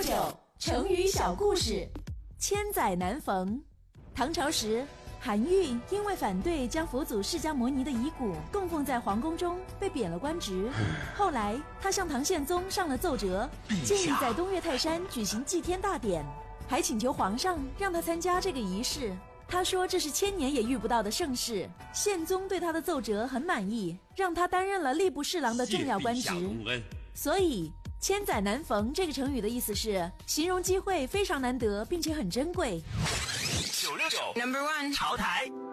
9成语小故事。千载难逢。唐朝时，韩愈因为反对将佛祖释迦牟尼的遗骨供奉在皇宫中，被贬了官职。后来他向唐宪宗上了奏折，建议在东岳泰山举行祭天大典，还请求皇上让他参加这个仪式。他说这是千年也遇不到的盛事。宪宗对他的奏折很满意，让他担任了吏部侍郎的重要官职。所以千载难逢这个成语的意思是形容机会非常难得，并且很珍贵。 969 Number 1潮台。